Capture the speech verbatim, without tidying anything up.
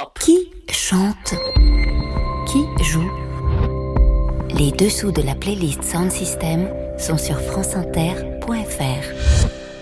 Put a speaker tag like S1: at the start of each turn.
S1: Hip-hop.
S2: Qui chante? Qui joue? Les dessous de la playlist Sound System sont sur franceinter point fr.